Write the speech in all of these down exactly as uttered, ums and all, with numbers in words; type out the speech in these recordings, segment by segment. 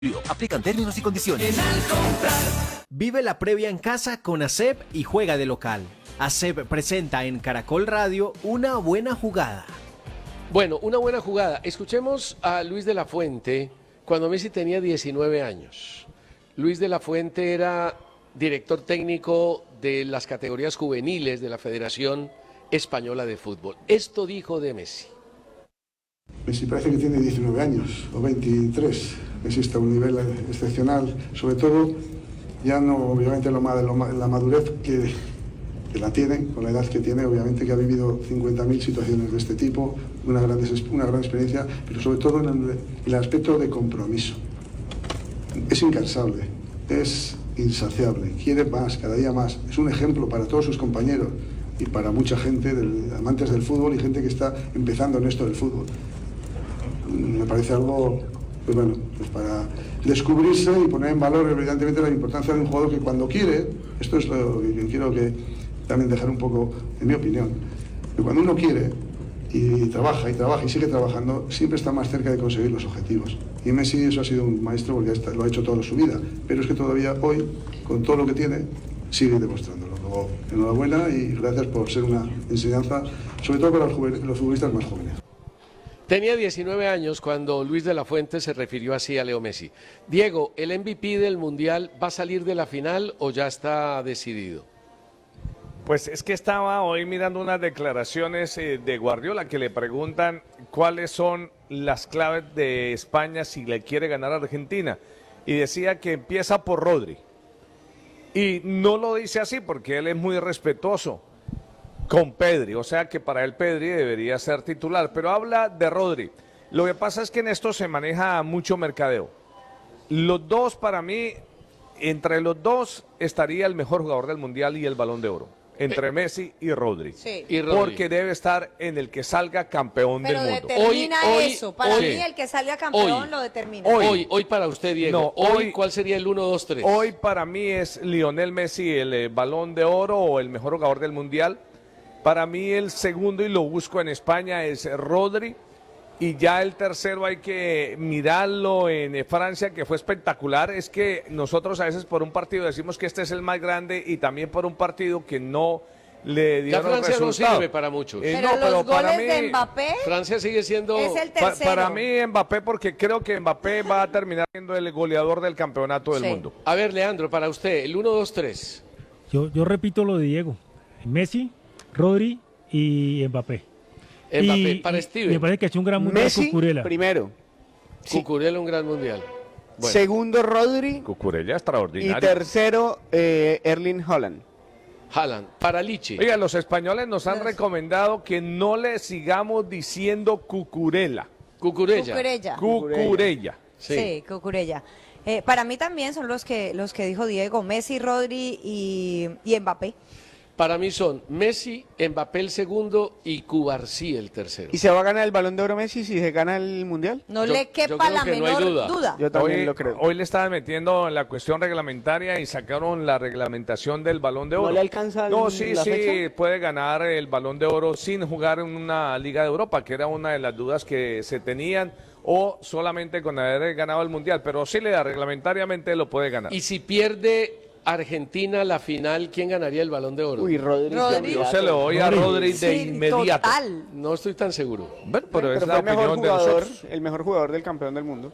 Aplican términos y condiciones. Vive la previa en casa con A S E P y juega de local. A S E P presenta en Caracol Radio Una Buena Jugada. Bueno, una buena jugada. Escuchemos a Luis de la Fuente cuando Messi tenía diecinueve años. Luis de la Fuente era director técnico de las categorías juveniles de la Federación Española de Fútbol. Esto dijo de Messi. Messi parece que tiene diecinueve años o veintitrés. Messi está a un nivel excepcional, sobre todo ya no obviamente lo, lo, la madurez que, que la tiene, con la edad que tiene, obviamente que ha vivido cincuenta mil situaciones de este tipo, una gran, una gran experiencia, pero sobre todo en el, el aspecto de compromiso. Es incansable, es insaciable, quiere más, cada día más. Es un ejemplo para todos sus compañeros y para mucha gente, del, amantes del fútbol y gente que está empezando en esto del fútbol. Me parece algo, pues bueno, pues para descubrirse y poner en valor evidentemente la importancia de un jugador que cuando quiere, esto es lo que quiero que también dejar un poco, en mi opinión, que cuando uno quiere y trabaja y trabaja y sigue trabajando, siempre está más cerca de conseguir los objetivos. Y Messi eso ha sido un maestro porque lo ha hecho toda su vida, pero es que todavía hoy, con todo lo que tiene, sigue demostrándolo. Luego, enhorabuena y gracias por ser una enseñanza, sobre todo para los futbolistas más jóvenes. Tenía diecinueve años cuando Luis de la Fuente se refirió así a Leo Messi. Diego, ¿el M V P del Mundial va a salir de la final o ya está decidido? Pues es que estaba hoy mirando unas declaraciones eh, de Guardiola que le preguntan cuáles son las claves de España si le quiere ganar a Argentina. Y decía que empieza por Rodri. Y no lo dice así porque él es muy respetuoso con Pedri, o sea que para él Pedri debería ser titular, pero habla de Rodri. Lo que pasa es que en esto se maneja mucho mercadeo. Los dos, para mí, entre los dos estaría el mejor jugador del Mundial y el Balón de Oro, entre Messi y Rodri. Sí. Y Rodri. Porque debe estar en el que salga campeón Pero del mundo. determina Hoy- hoy- eso, para hoy- mí el que salga campeón hoy- lo determina. Hoy, hoy, hoy para usted, Diego. No, hoy, hoy- ¿cuál sería el uno, dos, tres? Hoy para mí es Lionel Messi el eh, Balón de Oro o el mejor jugador del Mundial. Para mí el segundo, y lo busco en España, es Rodri. Y ya el tercero hay que mirarlo en Francia, que fue espectacular. Es que nosotros a veces por un partido decimos que este es el más grande y también por un partido que no le Ya dieron Francia no resultado. sirve para muchos. Eh, Pero no, los pero para goles mí- de Mbappé Francia sigue siendo... es el Pa- tercero. para mí Mbappé, porque creo que Mbappé va a terminar siendo el goleador del campeonato del Sí. mundo. A ver, Leandro, para usted, el uno, dos, tres. Yo, yo repito lo de Diego. Messi, Rodri y Mbappé. Mbappé, Y- para y Steven. Me parece que ha hecho un gran mundial Messi Cucurella. primero, sí. Cucurella, un gran mundial. Bueno, Segundo Rodri Cucurella y extraordinario. tercero eh, Erling Haaland. Haaland, para Lichi. Oiga, los españoles nos han Los- recomendado que no le sigamos diciendo Cucurella. Cucurella. Cucurella. Cucurella. Sí. Sí, Cucurella. Eh, para mí también son los que los que dijo Diego, Messi, Rodri y, y Mbappé. Para mí son Messi, Mbappé el segundo y Cubarsí el tercero. ¿Y se va a ganar el Balón de Oro Messi si se gana el Mundial? No Yo- le yo quepa creo la que no hay menor duda. duda. Yo también Hoy, lo creo. hoy le estaban metiendo en la cuestión reglamentaria y sacaron la reglamentación del Balón de ¿No Oro. le alcanza No, el- sí, la sí, fecha? puede ganar el Balón de Oro sin jugar en una Liga de Europa, que era una de las dudas que se tenían, o solamente con haber ganado el Mundial, pero sí le da, reglamentariamente lo puede ganar. Y si pierde Argentina la final, ¿quién ganaría el Balón de Oro? Uy, Rodri. Rodri. Yo se lo doy a Rodri. Rodri de Sí, inmediato. total. No estoy tan seguro. Bueno, pero, Pero es fue la el mejor opinión de jugador, nosotros. el mejor jugador del campeón del mundo.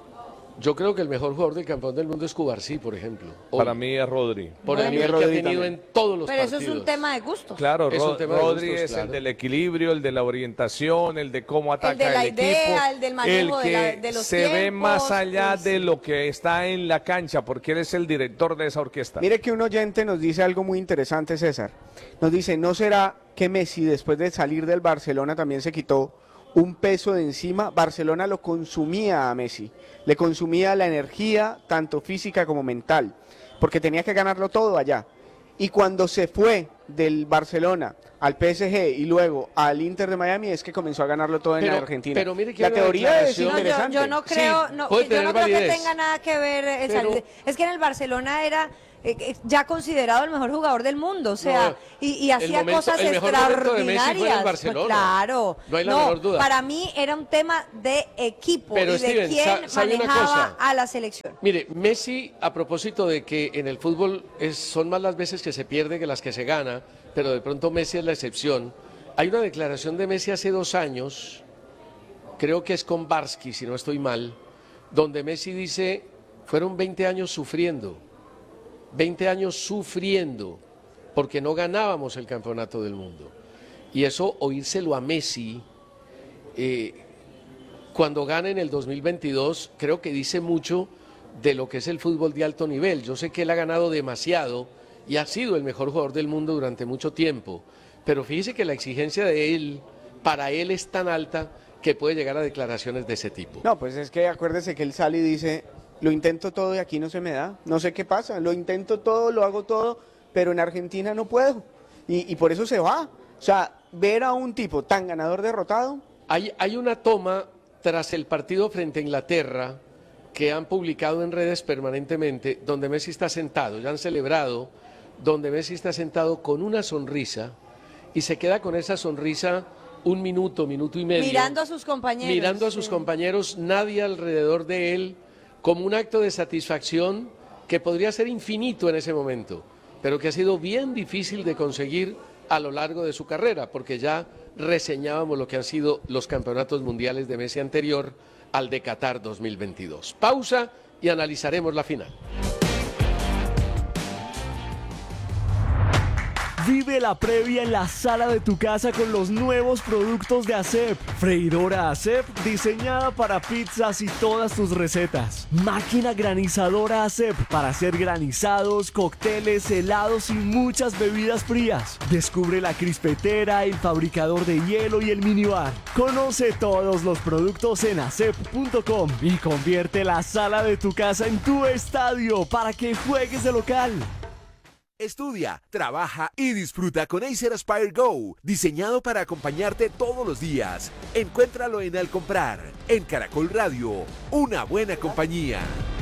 Yo creo que el mejor jugador del campeón del mundo es Cubarsí, por ejemplo. Hoy, Para mí es Rodri. por Bueno. el nivel que Rodri ha tenido también. en todos los Pero eso partidos. es un tema de gustos. Claro, Es un Ro- tema de Rodri gustos, es claro. el del equilibrio, el de la orientación, el de cómo ataca El de la el idea, equipo, el del manejo el de que la- de los se ve tiempos. más allá Uy, de sí. lo que está en la cancha, porque él es el director de esa orquesta. Mire que un oyente nos dice algo muy interesante, César. Nos dice, ¿no será que Messi después de salir del Barcelona también se quitó un peso de encima? Barcelona lo consumía a Messi, le consumía la energía, tanto física como mental, porque tenía que ganarlo todo allá. Y cuando se fue del Barcelona al P S G y luego al Inter de Miami es que comenzó a ganarlo todo en Pero- Argentina. pero mire que la hay una teoría es declaración- No, yo, interesante. yo no creo, Sí, no, puede yo tener no creo que validez. tenga nada que ver el Pero- salir. Es que en el Barcelona era eh, eh, ya considerado el mejor jugador del mundo, o sea, No, y, y hacía momento- cosas el mejor momento de Messi fue en el extraordinarias. Barcelona. Pues claro, No hay la menor duda. para mí era un tema de equipo Pero, y de Steven, quién sa- ¿sabe una manejaba cosa? a la selección. Mire, Messi, a propósito de que en el fútbol es, son más las veces que se pierde que las que se gana, pero de pronto Messi es la excepción. Hay una declaración de Messi hace dos años, creo que es con Barsky, si no estoy mal, donde Messi dice, fueron veinte años sufriendo, veinte años sufriendo, porque no ganábamos el campeonato del mundo. Y eso, oírselo a Messi, eh, cuando gana en el dos mil veintidós, creo que dice mucho de lo que es el fútbol de alto nivel. Yo sé que él ha ganado demasiado y ha sido el mejor jugador del mundo durante mucho tiempo, pero fíjese que la exigencia de él, para él es tan alta que puede llegar a declaraciones de ese tipo. No, pues es que acuérdese que él sale y dice, lo intento todo y aquí no se me da, no sé qué pasa, lo intento todo, lo hago todo, pero en Argentina no puedo. Y, y por eso se va. O sea, ver a un tipo tan ganador derrotado. Hay, hay una toma tras el partido frente a Inglaterra que han publicado en redes permanentemente, donde Messi está sentado, ya han celebrado, donde Messi está sentado con una sonrisa y se queda con esa sonrisa un minuto, minuto y medio. Mirando a sus compañeros. Mirando a sus sí. compañeros, nadie alrededor de él, como un acto de satisfacción que podría ser infinito en ese momento, pero que ha sido bien difícil de conseguir a lo largo de su carrera, porque ya reseñábamos lo que han sido los campeonatos mundiales de Messi anterior al de Qatar dos mil veintidós. Pausa y analizaremos la final. Vive la previa en la sala de tu casa con los nuevos productos de ASEP. Freidora ASEP diseñada para pizzas y todas tus recetas. Máquina granizadora ASEP para hacer granizados, cócteles, helados y muchas bebidas frías. Descubre la crispetera, el fabricador de hielo y el minibar. Conoce todos los productos en asep punto com y convierte la sala de tu casa en tu estadio para que juegues de local. Estudia, trabaja y disfruta con Acer Aspire Go, diseñado para acompañarte todos los días. Encuéntralo en Al Comprar, en Caracol Radio, una buena compañía.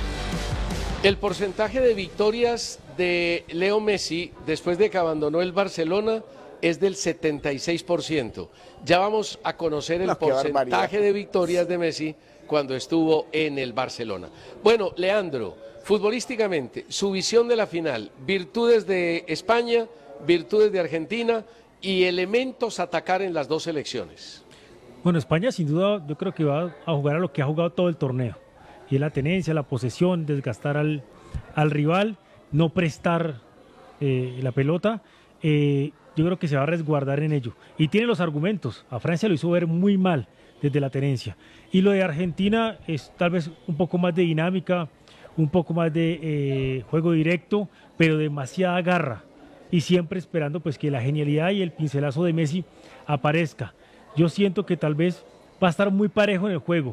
El porcentaje de victorias de Leo Messi después de que abandonó el Barcelona es del setenta y seis por ciento. Ya vamos a conocer el No, qué porcentaje barbaridad. de victorias de Messi cuando estuvo en el Barcelona. Bueno, Leandro, futbolísticamente, su visión de la final, virtudes de España, virtudes de Argentina y elementos a atacar en las dos selecciones. Bueno, España sin duda yo creo que va a jugar a lo que ha jugado todo el torneo. Y es la tenencia, la posesión, desgastar al, al rival, no prestar eh, la pelota. Eh, yo creo que se va a resguardar en ello. Y tiene los argumentos. A Francia lo hizo ver muy mal desde la tenencia. Y lo de Argentina es tal vez un poco más de dinámica, un poco más de eh, juego directo, pero demasiada garra. Y siempre esperando pues que la genialidad y el pincelazo de Messi aparezca. Yo siento que tal vez va a estar muy parejo en el juego.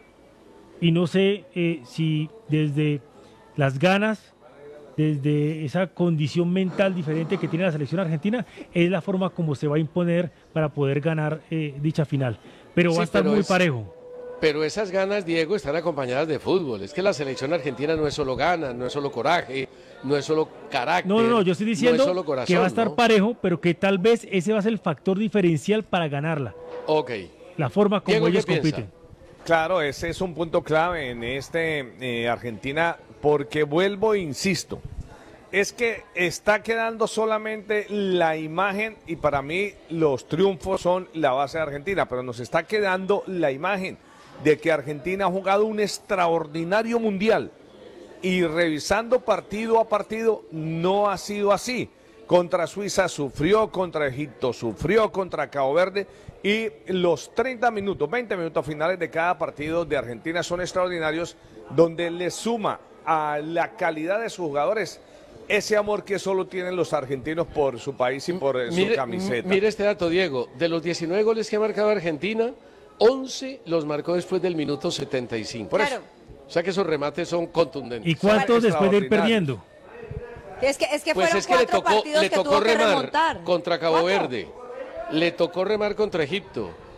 Y no sé eh, si desde las ganas, desde esa condición mental diferente que tiene la selección argentina, es la forma como se va a imponer para poder ganar eh, dicha final. Pero va Sí, a estar pero muy es- parejo. Pero esas ganas, Diego, están acompañadas de fútbol. Es que la selección argentina no es solo ganas, no es solo coraje, no es solo carácter. No, no, no, yo estoy diciendo no es solo corazón, que va a estar ¿no? parejo, pero que tal vez ese va a ser el factor diferencial para ganarla. Ok. La forma como Diego, ¿qué ellos piensa? compiten. Claro, ese es un punto clave en este eh, Argentina, porque vuelvo e insisto, es que está quedando solamente la imagen y para mí los triunfos son la base de Argentina, pero nos está quedando la imagen de que Argentina ha jugado un extraordinario mundial y revisando partido a partido no ha sido así. Contra Suiza sufrió, contra Egipto sufrió, contra Cabo Verde y los treinta minutos, veinte minutos finales de cada partido de Argentina son extraordinarios, donde le suma a la calidad de sus jugadores ese amor que solo tienen los argentinos por su país y por eh, su Mire, camiseta. mire este dato, Diego. De los diecinueve goles que ha marcado Argentina, once los marcó después del minuto setenta y cinco. Por Claro. eso. O sea que esos remates son contundentes. ¿Y cuántos después de ir Extraordinario. perdiendo? Es que, es que Pues fueron es que le cuatro tocó, partidos le que tocó tuvo que remar remontar. contra Cabo ¿Cuatro? Verde, le tocó remar contra Egipto,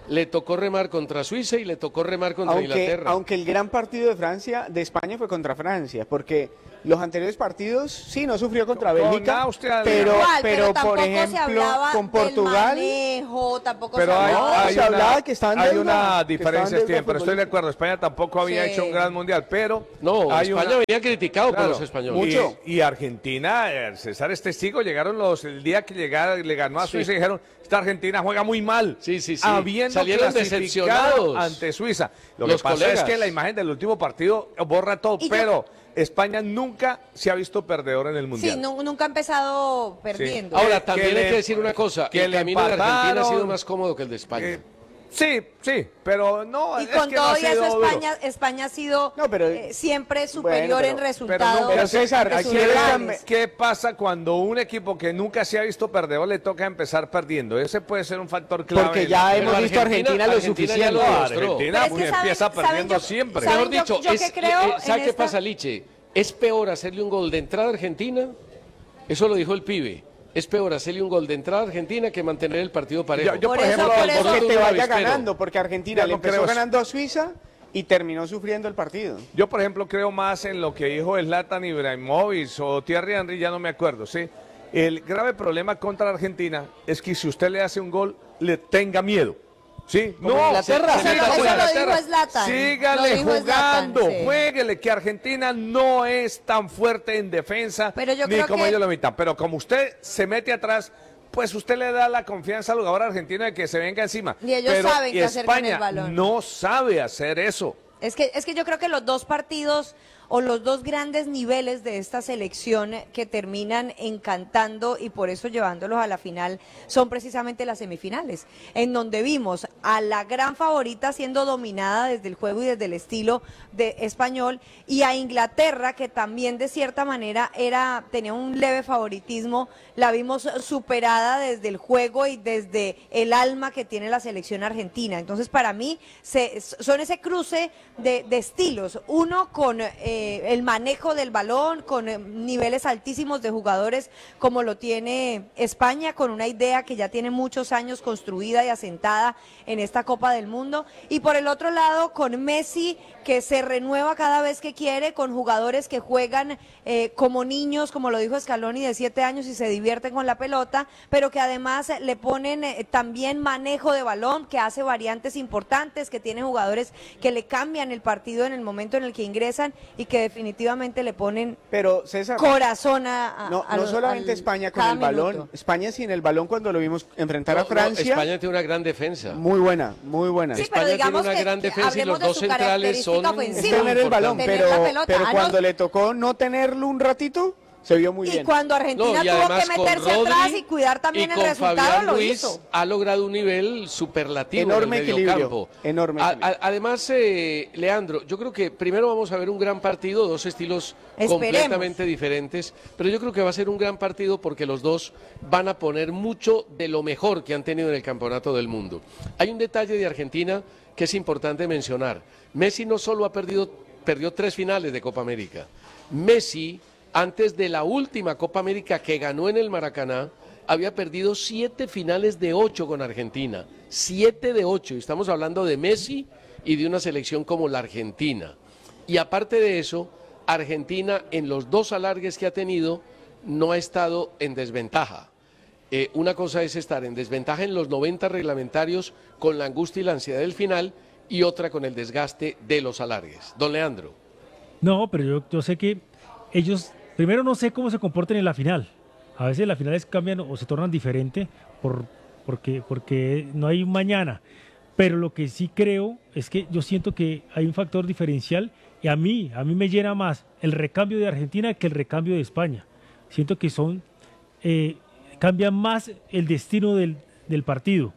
le tocó remar contra Suiza y le tocó remar contra aunque, Inglaterra. Aunque el gran partido de Francia, de España fue contra Francia, porque los anteriores partidos sí no sufrió contra Con Bélgica, Austria, pero, Igual, pero, tampoco por se ejemplo hablaba con del Portugal. manejo, tampoco Pero se hay, hablaba. No, hay se una, hablaba que estaban hay deuda, una que estaban diferencia, deuda Steven, pero estoy de futbolística. acuerdo. España tampoco había Sí. hecho un gran mundial, pero No, hay España una- venía criticado Claro, por los españoles. mucho. Y, y Argentina, eh, César es testigo, llegaron los, el día que llegara, le ganó a Suiza y dijeron, esta Argentina juega muy mal. Sí, sí, sí. Habiendo Salieron clasificado decepcionados. ante Suiza. Lo Los que pasa colegas. es que la imagen del último partido borra todo, Y yo- pero España nunca se ha visto perdedor en el mundial. Sí, nu- nunca ha empezado perdiendo. Ahora, que también le- hay que decir una cosa, que el le camino de Argentina ha sido empataron, más cómodo que el de España. Eh, sí, sí, pero no, Y es con que no todo ha y sido eso, duro. España, España ha sido No, pero- eh, siempre superior pero- en pero resultados. no, Pero César, de aquí sus eres rivales. ¿Qué pasa cuando un equipo que nunca se ha visto perdedor le toca empezar perdiendo? Ese puede ser un factor clave. Porque en ya la- hemos Pero visto a Argentina, lo Argentina ya lo suficiente. No, demostró. Argentina Pero es que pues, saben- empieza saben perdiendo yo- siempre. saben Mejor yo- dicho, yo es- que creo eh, en ¿sabe qué esta- pasa, Liche? ¿Es peor hacerle un gol de entrada a Argentina? Eso lo dijo el pibe. Es peor hacerle un gol de entrada a Argentina que mantener el partido parejo. Yo- yo, Por por eso, ejemplo, por el eso- Borussia Que te no vaya avispero. ganando, porque Argentina Ya le no empezó creo eso. ganando a Suiza y terminó sufriendo el partido. Yo, por ejemplo, creo más en lo que dijo Zlatan Ibrahimovic o Thierry Henry, ya no me acuerdo, ¿sí? El grave problema contra Argentina es que si usted le hace un gol, le tenga miedo. ¿Sí? Como No, Inglaterra. sí, Eso lo- como eso lo Inglaterra. dijo Zlatan. Sígale Lo dijo jugando, Zlatan, sí. juéguele, que Argentina no es tan fuerte en defensa, Pero yo ni creo como que- ellos lo imitan. Pero como usted se mete atrás, pues usted le da la confianza al jugador argentino de que se venga encima. Y ellos Pero saben qué hacer con el España balón. no sabe hacer eso. Es que, es que yo creo que los dos partidos o los dos grandes niveles de esta selección que terminan encantando y por eso llevándolos a la final son precisamente las semifinales, en donde vimos a la gran favorita siendo dominada desde el juego y desde el estilo de español y a Inglaterra que también de cierta manera era tenía un leve favoritismo, la vimos superada desde el juego y desde el alma que tiene la selección argentina. Entonces para mí se, son ese cruce de, de estilos, uno con eh, el manejo del balón, con eh, niveles altísimos de jugadores como lo tiene España, con una idea que ya tiene muchos años construida y asentada en esta Copa del Mundo, y por el otro lado con Messi que se renueva cada vez que quiere, con jugadores que juegan eh, como niños, como lo dijo Scaloni, de siete años y se divierten con la pelota, pero que además le ponen eh, también manejo de balón, que hace variantes importantes, que tiene jugadores que le cambian el partido en el momento en el que ingresan y que definitivamente le ponen Pero César, corazón a, a- no, a no los- solamente al- España con cada el balón, minuto. España sin el balón cuando lo vimos enfrentar No, a no, Francia, España tiene una gran defensa. muy buena, muy buena. Sí, Es pero España digamos tiene una que- gran que defensa y hablemos los de dos su centrales son característica ofensiva. tener el balón, Tener pero, la pelota. pero Ah, no. cuando le tocó no tenerlo un ratito, se vio muy Y bien. cuando Argentina No, y tuvo además que con meterse Rodri atrás y cuidar también y el con resultado, Fabián lo Ruiz hizo. ha logrado un nivel superlativo Enorme en el equilibrio, mediocampo. enorme A- equilibrio. a- además, eh, Leandro, yo creo que primero vamos a ver un gran partido, dos estilos Esperemos. completamente diferentes, pero yo creo que va a ser un gran partido porque los dos van a poner mucho de lo mejor que han tenido en el Campeonato del Mundo. Hay un detalle de Argentina que es importante mencionar. Messi no solo ha perdido, perdió tres finales de Copa América. Messi, antes de la última Copa América que ganó en el Maracaná, había perdido siete finales de ocho con Argentina. Siete de ocho. Y estamos hablando de Messi y de una selección como la Argentina. Y aparte de eso, Argentina en los dos alargues que ha tenido no ha estado en desventaja. Eh, una cosa es estar en desventaja en los noventa reglamentarios con la angustia y la ansiedad del final y otra con el desgaste de los alargues. Don Leandro. No, pero yo, yo sé que ellos, primero no sé cómo se comportan en la final. A veces las finales cambian o se tornan diferente por, porque, porque no hay un mañana. Pero lo que sí creo es que yo siento que hay un factor diferencial y a mí, a mí me llena más el recambio de Argentina que el recambio de España. Siento que son, eh, cambian más el destino del, del partido.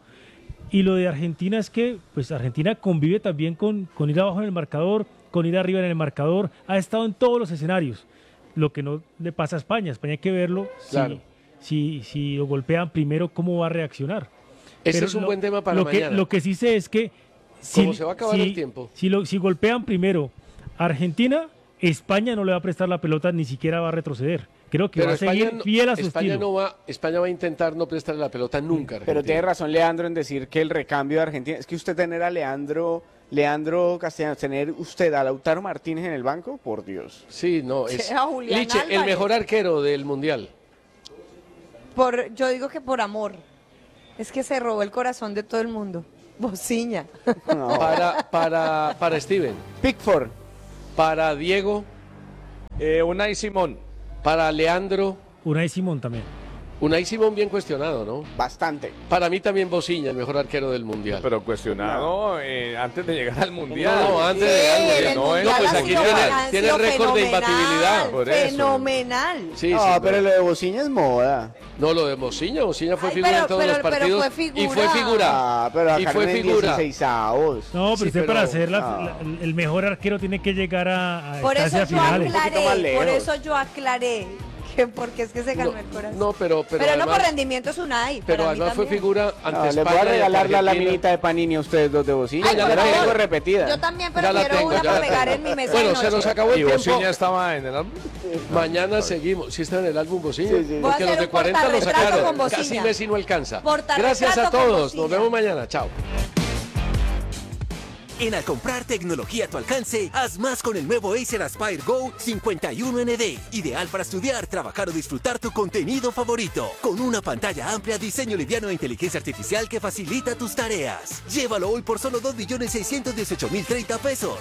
Y lo de Argentina es que pues Argentina convive también con, con ir abajo en el marcador, con ir arriba en el marcador, ha estado en todos los escenarios, lo que no le pasa a España. España hay que verlo, Claro. si, si, si lo golpean primero, cómo va a reaccionar. Ese Pero es un lo- buen tema para lo que, mañana. lo que sí sé es que ¿Cómo se va a acabar si- el tiempo? Si, lo, si golpean primero a Argentina, España no le va a prestar la pelota, ni siquiera va a retroceder. Creo que Pero va a España seguir no- fiel a su España estilo. no va, España va a intentar no prestarle la pelota nunca. a Pero Argentina. tiene razón Leandro en decir que el recambio de Argentina, es que usted tener a Leandro, Leandro Castellanos, tener usted a Lautaro Martínez en el banco, por Dios. Sí, no, es A Julián Liche, el Álvarez. mejor arquero del Mundial. Por, yo digo que por amor. Es que se robó el corazón de todo el mundo. Bociña. No. Para, para, para Steven, Pickford, para Diego, Eh, Unai Simón. para Leandro, Unai Simón también. Unai Simón bien cuestionado, ¿no? bastante. Para mí también Bociña, el mejor arquero del Mundial. Pero cuestionado eh, antes de llegar al Mundial. No, antes de Sí, llegar al en Mundial. el No, Mundial pues ha aquí sido- tiene, ha tiene sido récord de fenomenal, imbatibilidad. por eso. Fenomenal. Sí, no, sí, pero lo de Bociña es moda. No, lo de Bociña, Bociña fue Ay, figura pero- en todos pero- los pero partidos. fue Y fue figura. figura. Ah, pero y acá fue no en figura. dieciseisavos. No, pero Sí, usted pero- para ser la- no. la- el mejor arquero tiene que llegar a, a Por eso instancias yo finales. Un poquito más aclaré, por lejos. eso yo aclaré. Que porque es que se ganó No, el corazón. no, pero, pero, pero no además, por rendimiento es Unai. pero para mí además fue también. figura ante No, les voy España. a y regalar ante la Argentina. laminita de Panini a ustedes dos de Bociña. Ay, ya por la favor. tengo repetida. Yo también, pero Ya la quiero tengo, una ya para la pegar tengo. en mi mesa Bueno, de se noche. nos acabó el Y tiempo. Bociña estaba en el álbum. Mañana seguimos. ¿Sí está en el álbum Bociña? Sí, sí. Voy a Porque hacer los de un cuarenta lo portarretrato sacaron. con Bociña. Casi Messi no alcanza. Portarretrato Gracias a con todos. Bociña. Nos vemos mañana. Chao. En Al comprar tecnología a tu alcance, haz más con el nuevo Acer Aspire Go cincuenta y uno N D. Ideal para estudiar, trabajar o disfrutar tu contenido favorito. Con una pantalla amplia, diseño liviano e inteligencia artificial que facilita tus tareas. Llévalo hoy por solo dos millones seiscientos dieciocho mil treinta pesos.